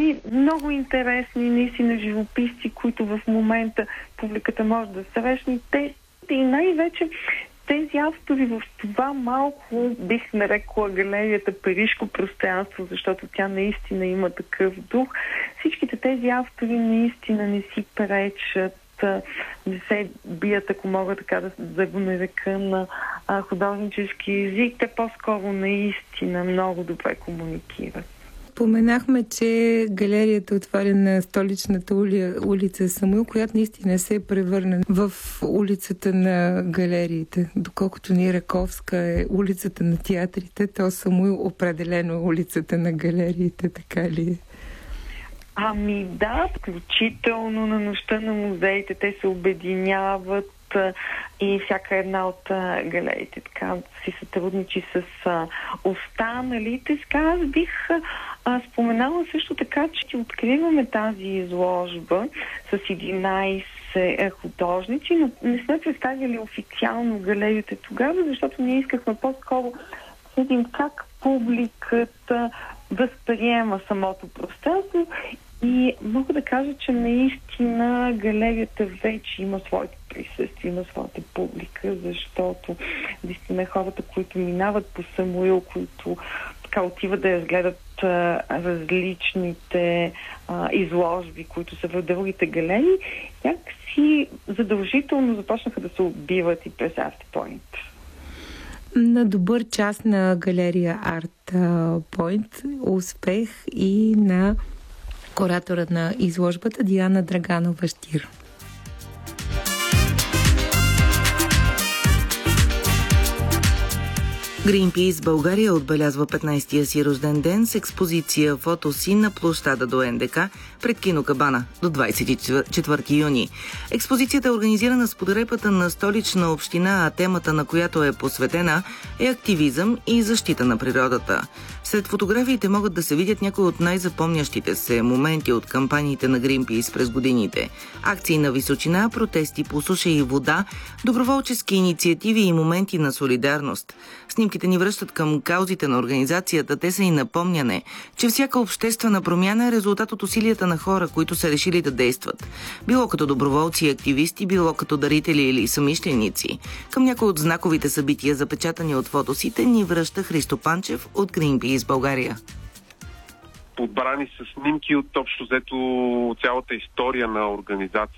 и много интересни, наистина живописци, които в момента публиката може да срещне. Те и най-вече тези автори в това малко, бих нарекла галерията Парижко пространство, защото тя наистина има такъв дух. Всичките тези автори наистина не си пречат, не се бият, ако мога така да го нарека на художнически език. Те по-скоро наистина много добре комуникират. Споменахме, че галерията е отворена на столичната улица Самуил, която наистина се е превърна в улицата на галериите. Доколкото ни Раковска е улицата на театрите, то Самуил определено е улицата на галериите, така ли е? Ами да, включително на Нощта на музеите те се обединяват и всяка една от галериите така си сътрудничи с останалите. Така аз бих споменала също така, че откриваме тази изложба с 11 художници, но не сме представили официално галерията тогава, защото ние искахме по-скоро да видим как публиката възприема самото пространство. И мога да кажа, че наистина галерията вече има своето присъствие, има своята публика, защото наистина хората, които минават по Самуил, които така отиват да разгледат различните изложби, които са в другите галерии, някакси задължително започнаха да се отбиват и през Art Point. На добър час на галерия Art Point, успех и на куратора на изложбата Диана Драганова-Щир. Greenpeace България отбелязва 15-тия си рожден ден с експозиция "Фотоси" на площада до НДК пред Кинокабана до 24 юни. Експозицията е организирана с подкрепата на Столична община, а темата на която е посветена е активизъм и защита на природата. Сред фотографиите могат да се видят някои от най-запомнящите се моменти от кампаниите на Greenpeace през годините. Акции на височина, протести по суша и вода, доброволчески инициативи и моменти на солидарност. Снимките ни връщат към каузите на организацията. Те са и напомняне, че всяка обществена промяна е резултат от усилията на хора, които са решили да действат. Било като доброволци и активисти, било като дарители или самишленици. Към някои от знаковите събития, запечатани от фотосите, ни връща Христо Панчев от Greenpeace България. Подбрани са снимки от общо взето цялата история на организацията.